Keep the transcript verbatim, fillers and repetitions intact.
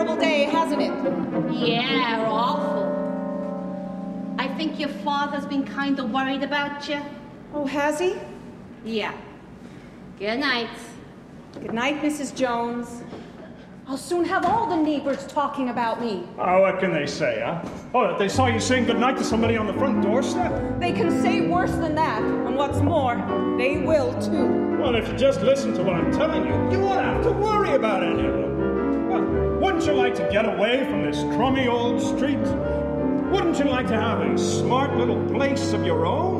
terrible day, hasn't it? Yeah, awful. I think your father's been kind of worried about you. Oh, has he? Yeah. Good night. Good night, Missus Jones. I'll soon have all the neighbors talking about me. Oh, what can they say, huh? Oh, they saw you saying goodnight to somebody on the front doorstep? They can say worse than that, and what's more, they will too. Well, if you just listen to what I'm telling you, you won't have to worry about any of them. Well, wouldn't you like to get away from this crummy old street? Wouldn't you like to have a smart little place of your own?